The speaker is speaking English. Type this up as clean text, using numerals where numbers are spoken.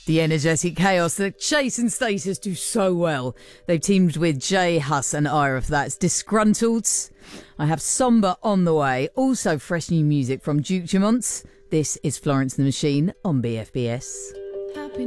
The energetic chaos that Chase and Status do so well. They've teamed with Jay Huss and Ira for that's Disgruntled. I have Somber on the way. Also fresh new music from Duke Dumont. This is Florence and the Machine on BFBS. Happy